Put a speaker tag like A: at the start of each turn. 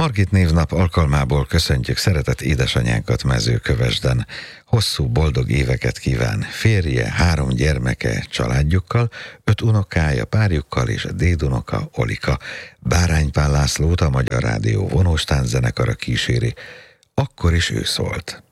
A: Margit névnap alkalmából köszöntjük szeretett édesanyánkat Mezőkövesden. Hosszú, boldog éveket kíván férje, 3 gyermeke családjukkal, 5 unokája párjukkal és a dédunoka Olika. Bárány Pál Lászlót a Magyar Rádió vonóstánzenekara kíséri. Akkor is ő szólt.